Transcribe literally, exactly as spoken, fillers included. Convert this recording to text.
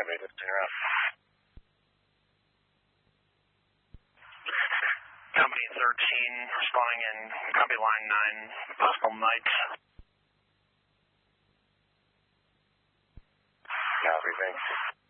made it soon enough. Company thirteen responding in copy line nine, postal night. Copy, thanks.